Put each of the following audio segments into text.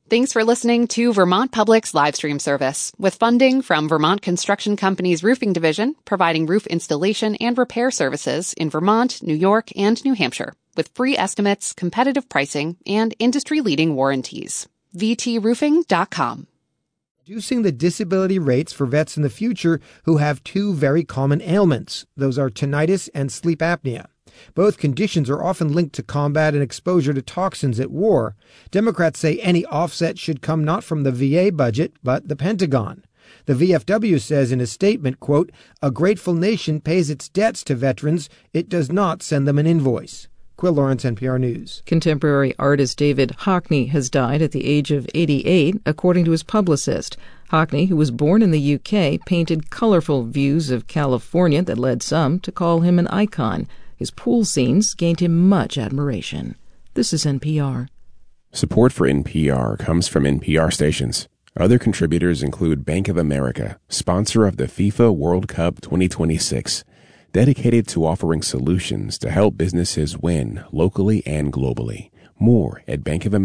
Thanks for listening to Vermont Public's live stream service, with funding from Vermont Construction Company's Roofing Division, providing roof installation and repair services in Vermont, New York, and New Hampshire, with free estimates, competitive pricing, and industry-leading warranties. VTRoofing.com. Reducing the disability rates for vets in the future who have two very common ailments. Those are tinnitus and sleep apnea. Both conditions are often linked to combat and exposure to toxins at war. Democrats say any offset should come not from the VA budget, but the Pentagon. The VFW says in a statement, quote, "A grateful nation pays its debts to veterans. It does not send them an invoice." Quill Lawrence, NPR News. Contemporary artist David Hockney has died at the age of 88, according to his publicist. Hockney, who was born in the UK, painted colorful views of California that led some to call him an icon. His pool scenes gained him much admiration. This is NPR. Support for NPR comes from NPR stations. Other contributors include Bank of America, sponsor of the FIFA World Cup 2026, dedicated to offering solutions to help businesses win locally and globally. More at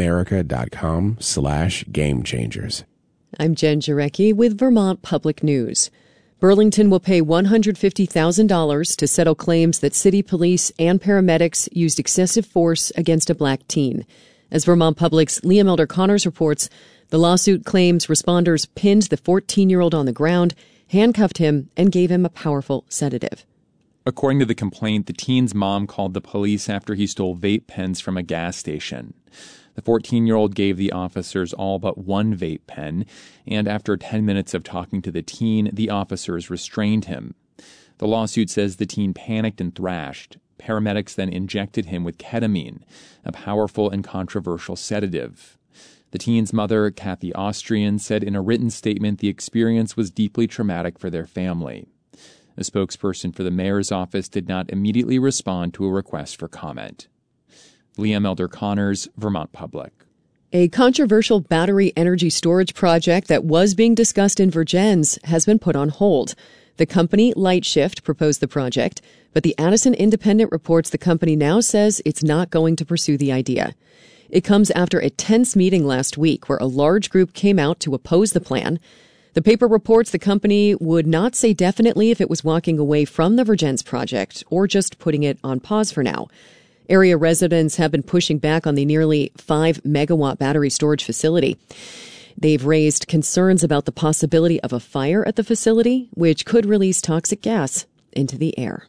bankofamerica.com/gamechangers. I'm Jen Jarecki with Vermont Public News. Burlington will pay $150,000 to settle claims that city police and paramedics used excessive force against a black teen. As Vermont Public's Liam Elder Connors reports, the lawsuit claims responders pinned the 14-year-old on the ground, handcuffed him, and gave him a powerful sedative. According to the complaint, the teen's mom called the police after he stole vape pens from a gas station. The 14-year-old gave the officers all but one vape pen, and after 10 minutes of talking to the teen, the officers restrained him. The lawsuit says the teen panicked and thrashed. Paramedics then injected him with ketamine, a powerful and controversial sedative. The teen's mother, Kathy Austrian, said in a written statement the experience was deeply traumatic for their family. A spokesperson for the mayor's office did not immediately respond to a request for comment. Liam Elder Connors, Vermont Public. A controversial battery energy storage project that was being discussed in Vergennes has been put on hold. The company, Lightshift, proposed the project, but the Addison Independent reports the company now says it's not going to pursue the idea. It comes after a tense meeting last week where a large group came out to oppose the plan. The paper reports the company would not say definitely if it was walking away from the Vergennes project or just putting it on pause for now. Area residents have been pushing back on the nearly 5-megawatt battery storage facility. They've raised concerns about the possibility of a fire at the facility, which could release toxic gas into the air.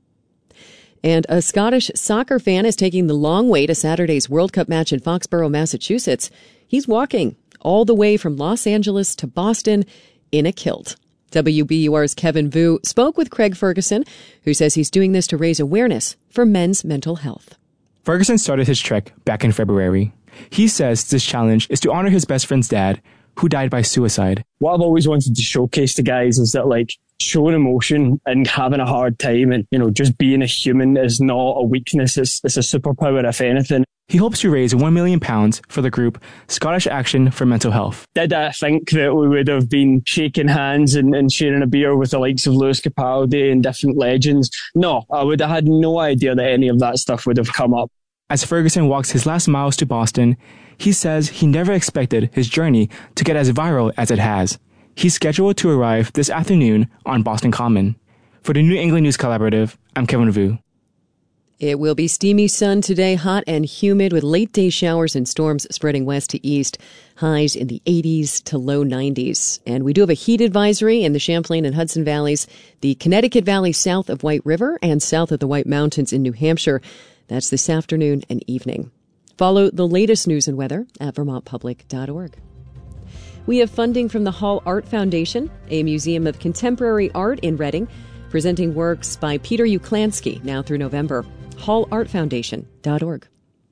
And a Scottish soccer fan is taking the long way to Saturday's World Cup match in Foxborough, Massachusetts. He's walking all the way from Los Angeles to Boston in a kilt. WBUR's Kevin Vu spoke with Craig Ferguson, who says he's doing this to raise awareness for men's mental health. Ferguson started his trek back in February. He says this challenge is to honor his best friend's dad, who died by suicide. What I've always wanted to showcase to guys is that, showing emotion and having a hard time and, just being a human is not a weakness. It's a superpower, if anything. He hopes to raise £1 million for the group Scottish Action for Mental Health. Did I think that we would have been shaking hands and sharing a beer with the likes of Lewis Capaldi and different legends? No, I would have had no idea that any of that stuff would have come up. As Ferguson walks his last miles to Boston, he says he never expected his journey to get as viral as it has. He's scheduled to arrive this afternoon on Boston Common. For the New England News Collaborative, I'm Kevin Vu. It will be steamy sun today, hot and humid with late-day showers and storms spreading west to east. Highs in the 80s to low 90s. And we do have a heat advisory in the Champlain and Hudson Valleys, the Connecticut Valley south of White River, and south of the White Mountains in New Hampshire. That's this afternoon and evening. Follow the latest news and weather at vermontpublic.org. We have funding from the Hall Art Foundation, a museum of contemporary art in Reading, presenting works by Peter Uklansky now through November. hallartfoundation.org.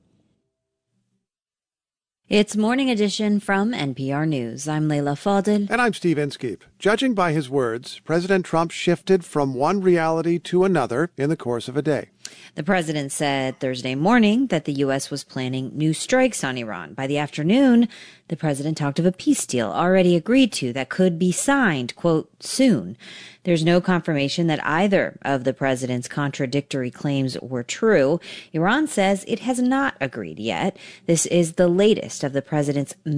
It's Morning Edition from NPR News. I'm Leila Fadel. And I'm Steve Inskeep. Judging by his words, President Trump shifted from one reality to another in the course of a day. The president said Thursday morning that the U.S. was planning new strikes on Iran. By the afternoon, the president talked of a peace deal already agreed to that could be signed, quote, soon. There's no confirmation that either of the president's contradictory claims were true. Iran says it has not agreed yet. This is the latest of the president's